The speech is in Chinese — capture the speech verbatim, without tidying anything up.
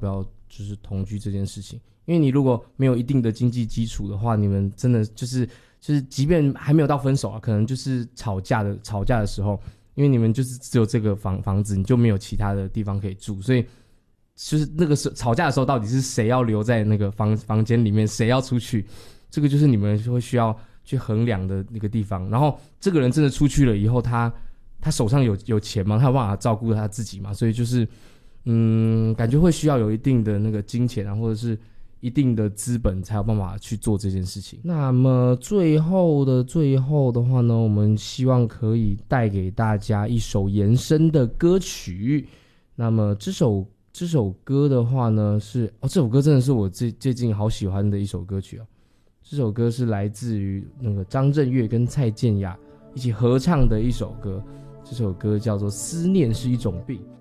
不要就是同居这件事情。因为你如果没有一定的经济基础的话，你们真的就是就是即便还没有到分手啊，可能就是吵架的吵架的时候，因为你们就是只有这个房房子，你就没有其他的地方可以住，所以就是那个时候吵架的时候，到底是谁要留在那个房房间里面，谁要出去，这个就是你们会需要去衡量的那个地方。然后这个人真的出去了以后，他他手上有有钱吗？他有办法照顾他自己吗？所以就是嗯，感觉会需要有一定的那个金钱啊，或者是一定的资本才有办法去做这件事情。那么最后的最后的话呢，我们希望可以带给大家一首延伸的歌曲。那么这首这首歌的话呢是哦，这首歌真的是我最最近好喜欢的一首歌曲哦。这首歌是来自于那个张震岳跟蔡健雅一起合唱的一首歌，这首歌叫做《思念是一种病》。